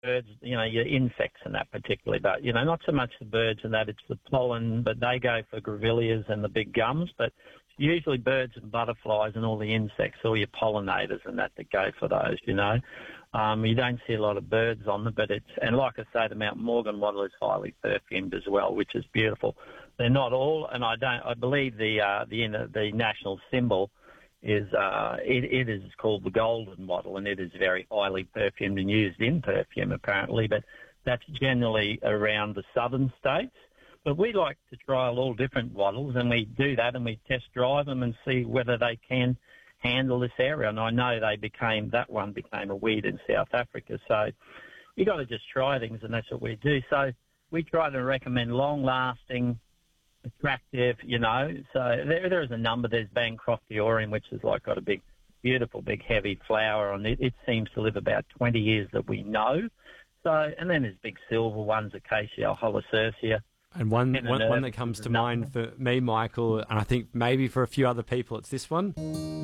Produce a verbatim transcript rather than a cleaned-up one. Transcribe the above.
birds, you know, your insects and that particularly, but, you know, not so much the birds and that, it's the pollen, but they go for grevilleas and the big gums, but usually birds and butterflies and all the insects, all your pollinators and that that go for those, you know. Um, you don't see a lot of birds on them, but it's, and like I say, the Mount Morgan wattle is highly perfumed as well, which is beautiful. They're not all, and I don't, I believe the, uh, the, the national symbol is, uh, it, it is called the golden wattle, and it is very highly perfumed and used in perfume apparently, but that's generally around the southern states. But we like to trial all different wattles, and we do that and we test drive them and see whether they can handle this area. And I know they became, that one became a weed in South Africa. So you got to just try things, and that's what we do. So we try to recommend long-lasting, attractive, you know. So there, there is a number. There's Bancroftiorium, which is like got a big, beautiful, big, heavy flower on it. It seems to live about twenty years that we know. So, and then there's big silver ones, Acacia holocercia. And one, one, one that comes to mind for me, Michael, and I think maybe for a few other people, it's this one.